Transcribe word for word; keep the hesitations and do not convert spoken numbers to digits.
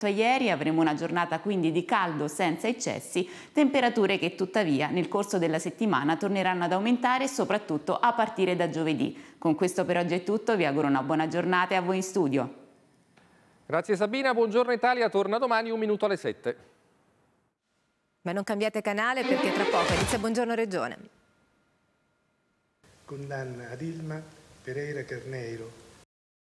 Ieri avremo una giornata quindi di caldo senza eccessi, temperature che tuttavia nel corso della settimana torneranno ad aumentare, soprattutto a partire da giovedì. Con questo per oggi è tutto, vi auguro una buona giornata e a voi in studio. Grazie Sabina, Buongiorno Italia torna domani un minuto alle sette. Ma non cambiate canale perché tra poco inizia Buongiorno Regione. Condanna ad Ilma Pereira Carneiro